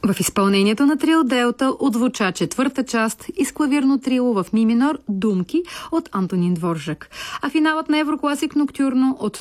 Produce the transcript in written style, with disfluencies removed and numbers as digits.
В изпълнението на трио Делта отзвуча четвърта част и с клавирно трио в ми минор «Думки» от Антонин Дворжак. А финалът на Еврокласик Ноктюрно от